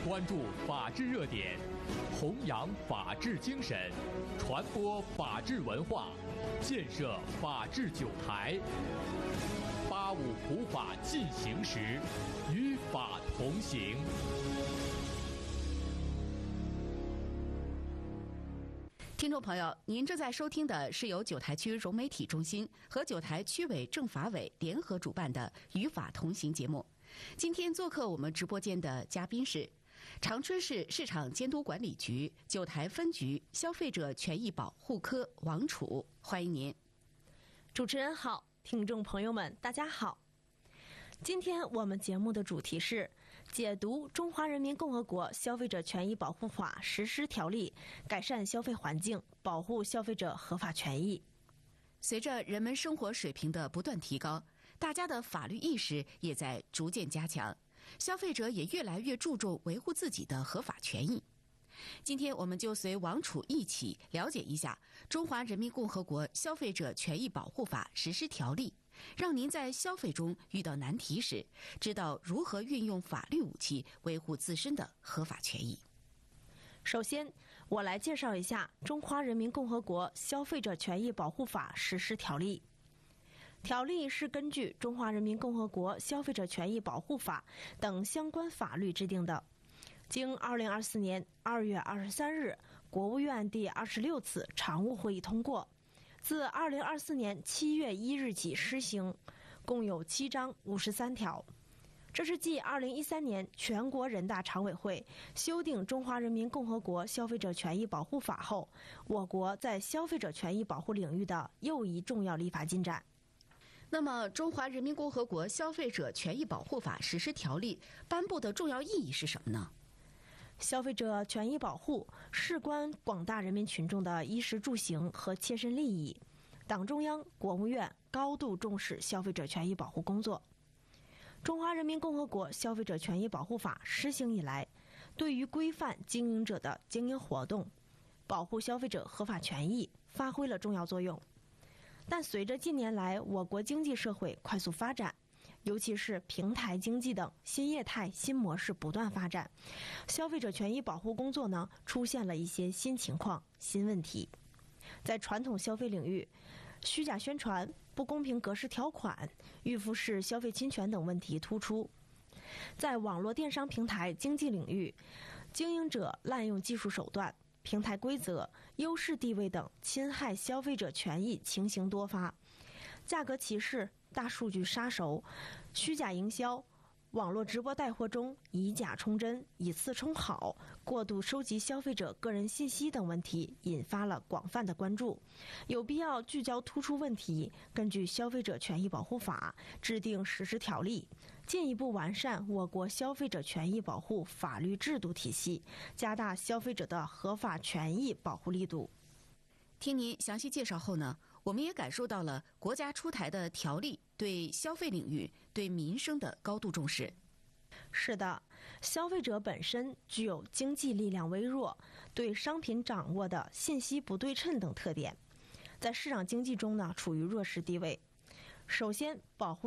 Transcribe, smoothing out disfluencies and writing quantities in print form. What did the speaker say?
关注法治热点，弘扬法治精神，传播法治文化，建设法治酒台。85普法进行时，与法同行。 听众朋友，您正在收听的是由九台区融媒体中心和九台区委政法委联合主办的《与法同行》节目。今天做客我们直播间的嘉宾是长春市市场监督管理局九台分局消费者权益保护科王楚，欢迎您。 主持人好，听众朋友们大家好。今天我们节目的主题是解读《中华人民共和国消费者权益保护法实施条例》，改善消费环境，保护消费者合法权益。 随着人们生活水平的不断提高，大家的法律意识也在逐渐加强，消费者也越来越注重维护自己的合法权益。今天我们就随王楚一起了解一下《中华人民共和国消费者权益保护法实施条例》，让您在消费中遇到难题时，知道如何运用法律武器维护自身的合法权益。 首先，我来介绍一下《中华人民共和国消费者权益保护法实施条例》。条例是根据《中华人民共和国消费者权益保护法》等相关法律制定的，经2024年2月23日国务院第26次常务会议通过，自2024年7月1日起施行，共有7章53条。这是继2013年全国人大常委会修订《中华人民共和国消费者权益保护法》后，我国在消费者权益保护领域的又一重要立法进展。 那么，《中华人民共和国消费者权益保护法实施条例》颁布的重要意义是什么呢？ 消费者权益保护事关广大人民群众的衣食住行和切身利益，党中央、国务院高度重视消费者权益保护工作。中华人民共和国消费者权益保护法施行以来，对于规范经营者的经营活动，保护消费者合法权益发挥了重要作用。但随着近年来我国经济社会快速发展，尤其是平台经济等新业态新模式不断发展，消费者权益保护工作呢出现了一些新情况、新问题。在传统消费领域，虚假宣传、不公平格式条款、预付式消费侵权等问题突出。在网络电商平台经济领域，经营者滥用技术手段、平台规则、优势地位等侵害消费者权益情形多发，价格歧视、大数据杀熟、虚假营销、网络直播带货中以假充真、以次充好、过度收集消费者个人信息等问题引发了广泛的关注，有必要聚焦突出问题，根据《消费者权益保护法》制定实施条例，进一步完善我国消费者权益保护法律制度体系，加大消费者的合法权益保护力度。 听您详细介绍后呢，我们也感受到了国家出台的条例对消费领域、对民生的高度重视。 是的，消费者本身具有经济力量微弱、对商品掌握的信息不对称等特点，在市场经济中呢处于弱势地位。首先，保护